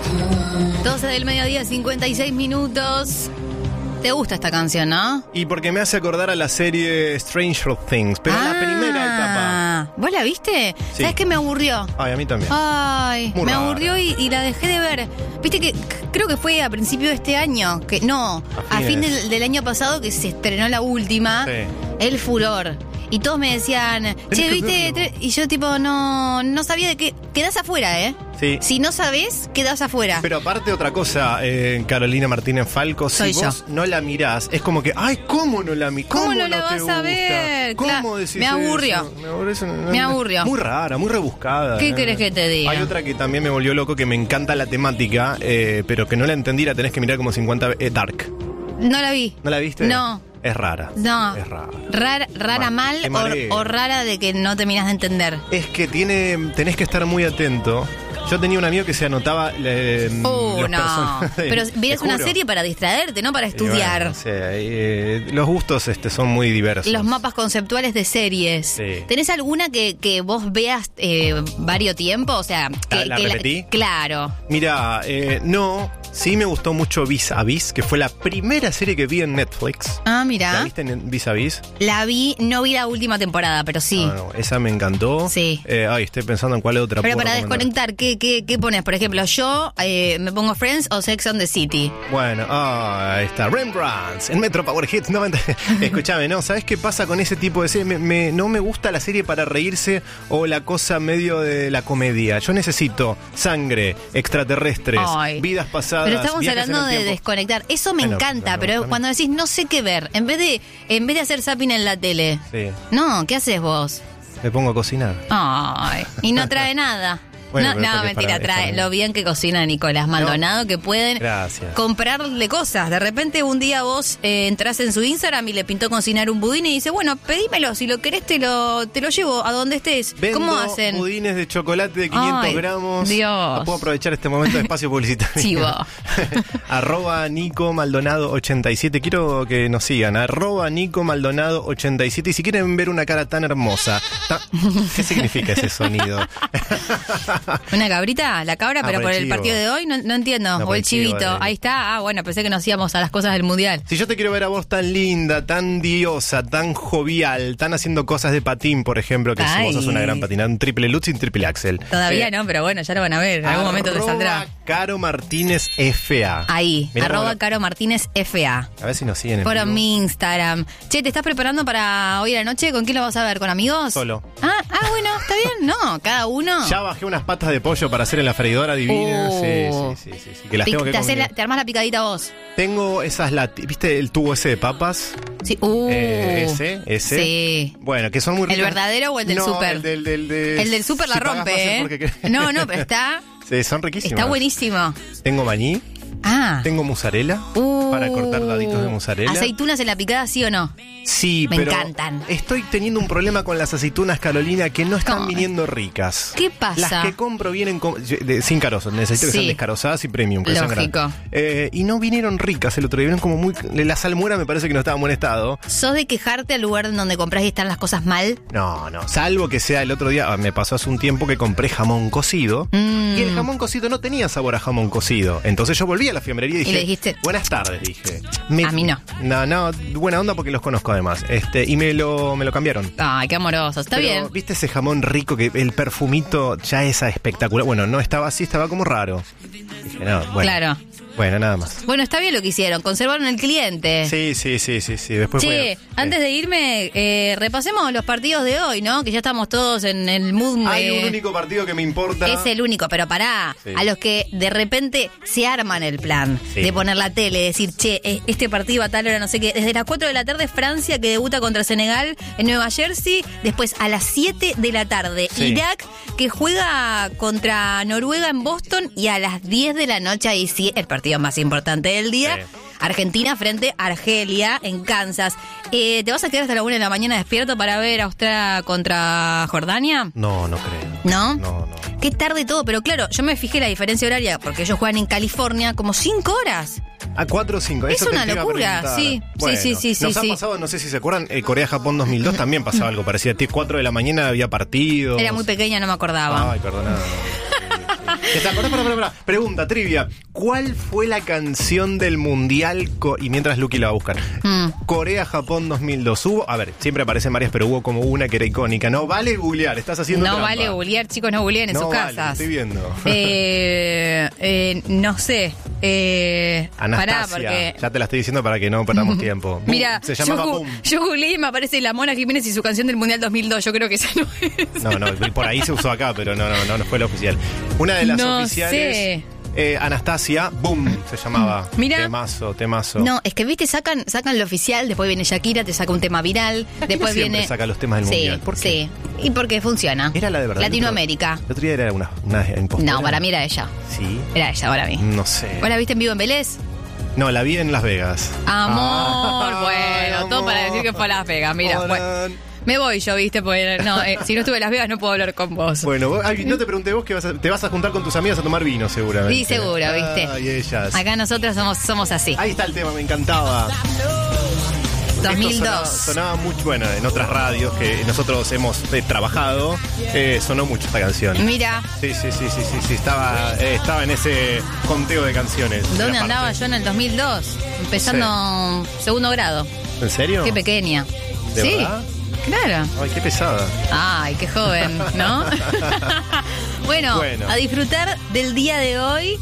12 del mediodía, 56 minutos. ¿Te gusta esta canción, no? Y porque me hace acordar a la serie Stranger Things, pero la primera etapa. ¿Vos la viste? Sí. ¿Sabes qué me aburrió? Ay, a mí también. Ay, Muy me rara. aburrió y la dejé de ver. Viste que creo que fue a principio de este año, que no, a fin fines. del año pasado que se estrenó la última, Sí. El Furor. Y todos me decían, che, que ¿viste? verlo. Y yo tipo, no sabía de qué. Quedás afuera, ¿eh? Sí. Si no sabés, quedás afuera. Pero aparte otra cosa, Carolina Martínez Falco, Soy si vos no la mirás, es como que, ay, ¿cómo no la mirás? ¿Cómo no la te vas a gusta? ver? ¿Cómo Claro, decís me aburrió. eso? Me aburrió. Muy rara, muy rebuscada. ¿Qué querés que te diga? Hay otra que también me volvió loco, que me encanta la temática, pero que no la entendí, la tenés que mirar como 50 veces. Dark. No la vi. ¿No la viste? No. Es rara. No. Es rara. Rara mal Te marea. o rara de que no terminás de entender. Es que tenés que estar muy atento. Yo tenía un amigo que se anotaba los No. personajes. Pero Te miras una juro. serie para distraerte, no para Y bueno, estudiar. no sé, los gustos son muy diversos. Los mapas conceptuales de series. Sí. ¿Tenés alguna que vos veas varios tiempo? O sea, ¿La repetí? Claro. Mira, no, sí me gustó mucho Vis a Vis, que fue la primera serie que vi en Netflix. Ah, ¿La mira. viste en Vis a Vis? La vi, no vi la última temporada, pero sí. No, esa me encantó. Sí. Estoy pensando en cuál otra Pero puedo para recomendar. desconectar, ¿qué pones? Por ejemplo, yo me pongo Friends o Sex on the City. Bueno, ahí está, Rembrandts, en Metro Power Hits 90. Escúchame, ¿no? ¿Sabes qué pasa con ese tipo de serie? No me gusta la serie para reírse o la cosa medio de la comedia. Yo necesito sangre, extraterrestres, Ay. vidas pasadas. Pero estamos viajes en hablando el de tiempo. desconectar. Eso me Bueno, encanta, claro, pero también. cuando decís no sé qué ver, en vez de hacer zapping en la tele. Sí, No, ¿qué haces vos? me pongo a cocinar. Ay, y no trae nada. Bueno, pero no, porque mentira, para- trae está lo bien que cocina Nicolás Maldonado, que pueden Gracias. comprarle cosas. De repente un día vos entras en su Instagram y le pintó cocinar un budín y dice, bueno, pedímelo, si lo querés te lo llevo a donde estés. Vendo ¿Cómo hacen? budines de chocolate de 500 Ay, gramos. Dios. Puedo aprovechar este momento de espacio publicitario. Sí, vos. Arroba Nico Maldonado 87. Quiero que nos sigan. Arroba Nico Maldonado 87. Y si quieren ver una cara tan hermosa. ¿Qué significa ese sonido? ¿Una cabrita? La cabra, pero por el chivo. partido de hoy no entiendo. No, O por el el chivo, chivito. Ahí está. Ah, bueno, pensé que nos íbamos a las cosas del mundial. Si yo te quiero ver a vos tan linda, tan diosa, tan jovial, tan haciendo cosas de patín, por ejemplo, que si Ay. vos sos una gran patinada, un triple Lutz y un triple Axel. Todavía no, pero bueno, ya lo van a ver. En algún momento te saldrá. Caro Martínez FA. Ahí, Mirá arroba cómo Caro Martínez FA. A ver si nos siguen en Por vivo. mi Instagram. Che, ¿te estás preparando para hoy a la noche? ¿Con quién lo vas a ver? ¿Con amigos? Solo. Bueno, está bien. No, cada uno. Ya bajé unas patas de pollo para hacer en la freidora divina. Oh. Sí. Que las tengo que comer. te armás la picadita vos. Tengo esas ¿viste el tubo ese de papas? Sí. Ese. Sí. Bueno, que son muy ricas. ¿El verdadero o el del No, súper? El del súper la si pagás rompe, más es ¿eh? porque No, pero está Sí, son riquísimas. Está buenísimo. Tengo maní, tengo mozzarella para cortar daditos de mozzarella. ¿Aceitunas en la picada, sí o no? Sí, Me pero encantan. estoy teniendo un problema con las aceitunas, Carolina, que no están Ay. viniendo ricas. ¿Qué pasa? Las que compro vienen sin carozo. Necesito que Sí. sean descarozadas y premium. Que sean Lógico. grandes. Y no vinieron ricas el otro día. Vinieron como muy... La salmuera me parece que no estaba en buen estado. ¿Sos de quejarte al lugar en donde compras y están las cosas mal? No. Salvo que sea el otro día, me pasó hace un tiempo que compré jamón cocido. Y el jamón cocido no tenía sabor a jamón cocido. Entonces yo volví a la fiambrería y dije... le dijiste, buenas tardes, dije. a mí no. No, buena onda porque los conozco además. Y me lo cambiaron. Ay, qué amoroso. Está Pero, bien. ¿viste ese jamón rico que el perfumito ya es espectacular? Bueno, no estaba así, estaba como raro. Dije, no, bueno. Claro. Bueno, nada más. Bueno, está bien lo que hicieron. Conservaron el cliente. Sí. Después Che, antes de irme, repasemos los partidos de hoy, ¿no? Que ya estamos todos en el mood. Hay un único partido que me importa. Es el único, pero pará. Sí. A los que de repente se arman el plan de poner la tele, decir, che, este partido a tal hora, no sé qué. Desde las 4 de la tarde, Francia, que debuta contra Senegal en Nueva Jersey. Después, a las 7 de la tarde, Irak, que juega contra Noruega en Boston. Y a las 10 de la noche, ahí sí, el partido más importante del día. Sí. Argentina frente a Argelia en Kansas. ¿Te vas a quedar hasta la 1 de la mañana despierto para ver Australia contra Jordania? No creo. ¿No? No. Qué tarde todo, pero claro, yo me fijé la diferencia horaria porque ellos juegan en California como 5 horas. A 4 o 5. Es Eso una te iba a locura, preguntar. sí. Bueno, Sí. Nos ha pasado, no sé si se acuerdan, Corea-Japón 2002 también pasaba algo parecido. A 4 de la mañana había partido. Era muy pequeña, no me acordaba. Ay, perdona. ¿Te acordás? Pará. Pregunta, trivia. ¿Cuál fue la canción del Mundial? Y mientras Luqui la va a buscar. Corea-Japón 2002. Hubo, a ver, siempre aparecen varias, pero hubo como una que era icónica. No vale googlear, estás haciendo No trampa. vale googlear, chicos, no googleen en sus casas. Estoy viendo. No sé. Anastasia. Pará, porque... Ya te la estoy diciendo para que no perdamos tiempo. Boom. Mira, Se llamaba Boom. yo googleé y me aparece la Mona Jiménez y su canción del Mundial 2002. Yo creo que esa no es. No, por ahí se usó acá, pero no fue la oficial. Una de las oficiales, Anastasia, Boom, se llamaba. Mira. Temazo. No, es que viste, sacan lo oficial, después viene Shakira, te saca un tema viral, después siempre viene... saca los temas del Mundial. ¿Por qué? Sí, y porque funciona. Era la de verdad. Latinoamérica. El otro día era una impostora. No, para mí era ella. Sí. Era ella, para mí. No sé. ¿Vos la viste en vivo en Vélez? No, la vi en Las Vegas. Amor, Ay, bueno, todo amor. para decir que fue a Las Vegas, mira. Bueno, me voy yo, viste, porque si no estuve en Las Vegas no puedo hablar con vos. Bueno, no te pregunté vos que te vas a juntar con tus amigas a tomar vino, seguramente. Sí, seguro, viste. Ay, ellas. Acá nosotras somos así. Ahí está el tema, me encantaba. 2002. Sonaba mucho, bueno, en otras radios que nosotros hemos trabajado, sonó mucho esta canción. Mira. Sí, estaba en ese conteo de canciones. ¿Dónde andaba yo en el 2002? Empezando segundo grado. ¿En serio? Qué pequeña. ¿De sí, verdad? claro. Ay, qué pesada. Ay, qué joven, ¿no? bueno, a disfrutar del día de hoy.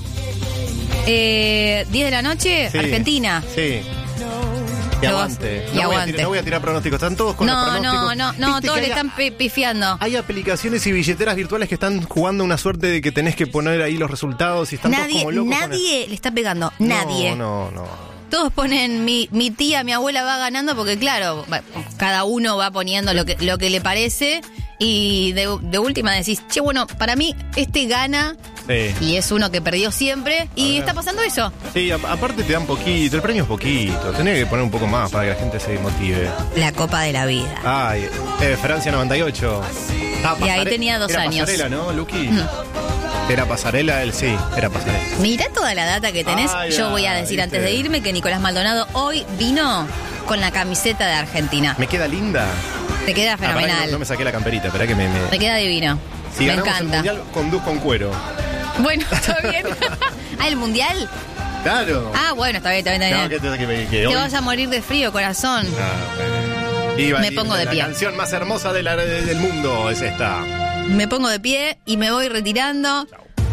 10 de la noche, Sí, Argentina. Sí. Y aguante. No voy a tirar pronósticos. Están todos con los pronósticos. No, Viste todos que le están pifiando. Hay aplicaciones y billeteras virtuales que están jugando una suerte de que tenés que poner ahí los resultados y están todos como locos. Nadie le está pegando. Nadie. No. Todos ponen mi tía, mi abuela va ganando porque claro, cada uno va poniendo lo que le parece y de última decís, che, bueno, para mí gana. Sí. Y es uno que perdió siempre y está pasando eso. Sí, aparte te dan poquito, el premio es poquito. Tenés que poner un poco más para que la gente se motive. La Copa de la Vida. Ay, Francia 98. Y ahí tenía 2 años. Pasarela, ¿no, Luqui? ¿Era pasarela? Sí, era pasarela. Mirá toda la data que tenés. Yo voy a decir antes de irme que Nicolás Maldonado hoy vino con la camiseta de Argentina. ¿Me queda linda? Te queda fenomenal. No me saqué la camperita, esperá que me... Te queda divino. Si me ganamos encanta. el mundial, conduzco en cuero. Bueno, está bien. ¿El mundial? Claro. Bueno, está bien. No, Te vas a morir de frío, corazón. Me pongo de pie. La canción más hermosa del mundo es esta. Me pongo de pie y me voy retirando.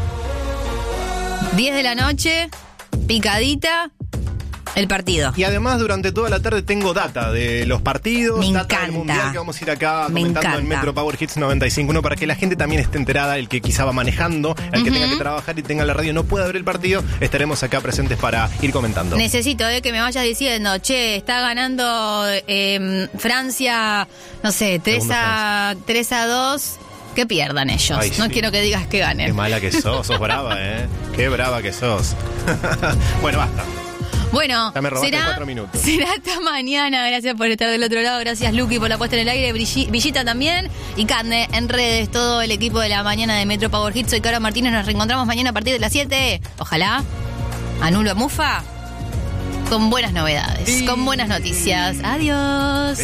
10 de la noche, picadita, el partido. Y además durante toda la tarde tengo data de los partidos, me data encanta. del mundial que vamos a ir acá Me comentando encanta. en Metro Power Hits 95.1 para que la gente también esté enterada, el que quizá va manejando, el que tenga que trabajar y tenga la radio no pueda ver el partido, estaremos acá presentes para ir comentando. Necesito que me vayas diciendo, che, está ganando Francia, no sé, 3-2. Que pierdan ellos. Ay, no sí. quiero que digas que ganen. Qué mala que sos brava, Qué brava que sos. Bueno, basta. Bueno, Ya me robaste 4 minutos. será hasta mañana. Gracias por estar del otro lado. Gracias, Luqui, por la puesta en el aire. Villita también. Y Cande en redes. Todo el equipo de la mañana de Metro Power Hits. Soy Cara Martínez. Nos reencontramos mañana a partir de las 7. Ojalá. Anulo a Mufa. Con buenas novedades. Con buenas noticias. Adiós.